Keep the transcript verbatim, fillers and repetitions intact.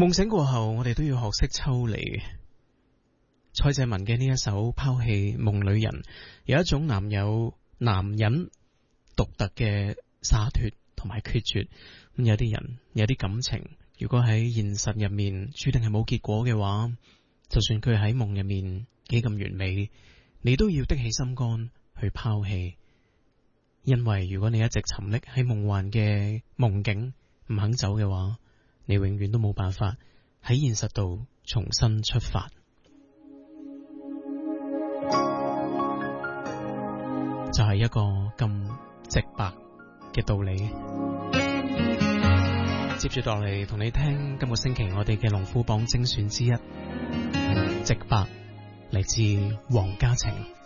夢醒過後，我哋都要學識抽離。蔡謝文嘅呢一首《拋棄夢裏人》，有一種男友男人獨特嘅灑脫同埋決絕。咁有啲人有啲感情，如果喺現實入面注定係冇結果嘅話，就算佢喺夢入面幾咁完美，你都要的起心肝去拋棄。因為如果你一直沉溺喺夢幻嘅夢境唔肯走嘅話，你永遠都冇辦法喺現實度重新出發。就係一個咁直白嘅道理。接住落嚟同你聽今個星期我哋嘅龍虎榜精選之一，直白嚟自黃家晴。